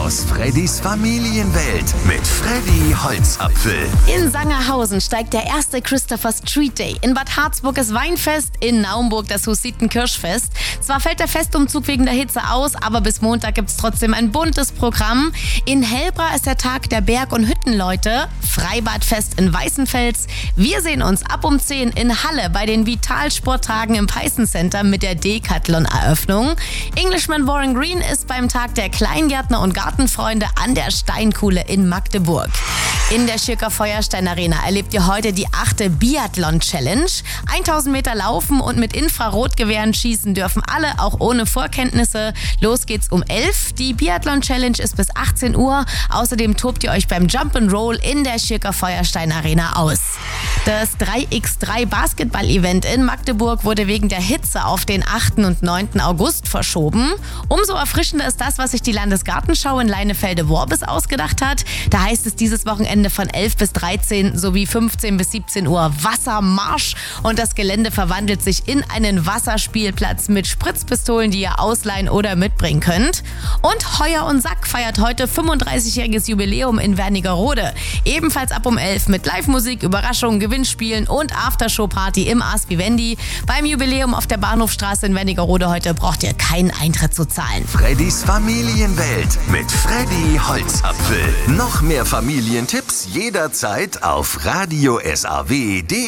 aus Freddys Familienwelt mit Freddy Holzapfel. In Sangerhausen steigt der erste Christopher Street Day. In Bad Harzburg ist Weinfest, in Naumburg das Hussiten-Kirschfest. Zwar fällt der Festumzug wegen der Hitze aus, aber bis Montag gibt's trotzdem ein buntes Programm. In Hellbra ist der Tag der Berg- und Hüttenleute. Freibadfest in Weißenfels. Wir sehen uns ab um 10 in Halle bei den Vitalsporttagen im Peißen Center mit der Decathlon-Eröffnung. Englishman Warren Green ist beim Tag der Kleingärtner und Gartenfreunde an der Steinkuhle in Magdeburg. In der Schirker Feuerstein Arena erlebt ihr heute die 8. Biathlon-Challenge. 1000 Meter laufen und mit Infrarotgewehren schießen dürfen alle, auch ohne Vorkenntnisse. Los geht's um 11. Die Biathlon-Challenge ist bis 18 Uhr. Außerdem tobt ihr euch beim Jump'n'Roll in der Schirker Feuerstein Arena aus. Das 3x3 Basketball-Event in Magdeburg wurde wegen der Hitze auf den 8. und 9. August verschoben. Umso erfrischender ist das, was sich die Landesgartenschau in Leinefelde-Worbis ausgedacht hat. Da heißt es dieses Wochenende von 11 bis 13 sowie 15 bis 17 Uhr Wassermarsch. Und das Gelände verwandelt sich in einen Wasserspielplatz mit Spritzpistolen, die ihr ausleihen oder mitbringen könnt. Und Heuer und Sack feiert heute 35-jähriges Jubiläum in Wernigerode. Ebenfalls ab um 11 mit Live-Musik, Überraschungen, Gewinnspielen und Aftershow-Party im Ars Vivendi. Beim Jubiläum auf der Bahnhofstraße in Wernigerode heute braucht ihr keinen Eintritt zu zahlen. Freddys Familienwelt mit Freddy Holzapfel. Noch mehr Familientipps jederzeit auf radio SAW.de.